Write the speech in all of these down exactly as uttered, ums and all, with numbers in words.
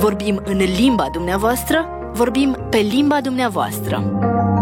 Vorbim în limba dumneavoastră, vorbim pe limba dumneavoastră.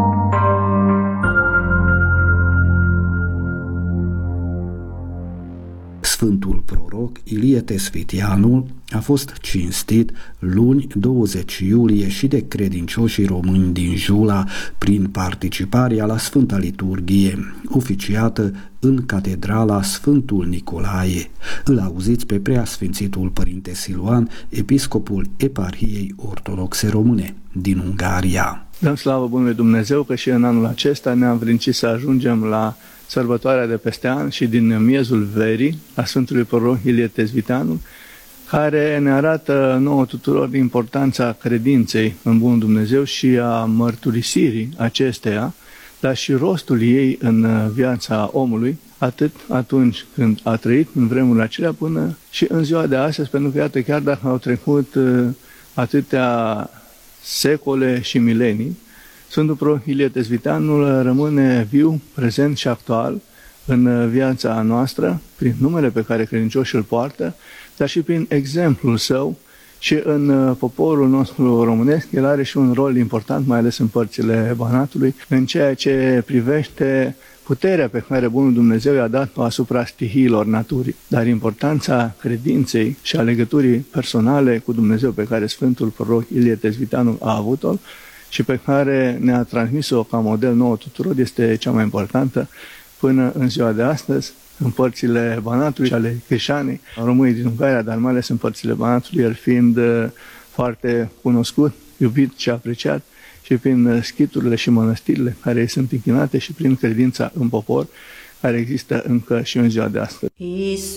Sfântul proroc Ilie Tesvitianul a fost cinstit luni douăzeci iulie și de credincioșii români din Jula prin participarea la Sfânta Liturghie, oficiată în Catedrala Sfântul Nicolae. Îl auziți pe Preasfințitul Părinte Siluan, episcopul Eparhiei Ortodoxe Române din Ungaria. Dăm slavă Bunului Dumnezeu că și în anul acesta ne-am vrâncit să ajungem la sărbătoarea de peste an și din miezul verii a Sfântului Proroc Ilie Tesvitianul, care ne arată nouă tuturor importanța credinței în Bunul Dumnezeu și a mărturisirii acesteia, dar și rostul ei în viața omului, atât atunci când a trăit în vremurile acelea până și în ziua de astăzi, pentru că iată, chiar dacă au trecut atâtea secole și milenii, Sfântul Proroc Ilie Tesvitianul rămâne viu, prezent și actual în viața noastră, prin numele pe care credincioșii îl poartă, dar și prin exemplul său și în poporul nostru românesc. El are și un rol important, mai ales în părțile Banatului, în ceea ce privește puterea pe care Bunul Dumnezeu i-a dat-o asupra stihiilor naturii, dar importanța credinței și a legăturii personale cu Dumnezeu pe care Sfântul Proroc Ilie Tesvitianul a avut-o și pe care ne-a transmis-o ca model nouă tuturor, este cea mai importantă până în ziua de astăzi, în părțile Banatului și ale Crișanei, românii din Ungaria, dar mai ales în părțile Banatului, el fiind foarte cunoscut, iubit și apreciat și prin schiturile și mănăstirile care îi sunt închinate și prin credința în popor, care există încă și în ziua de astăzi.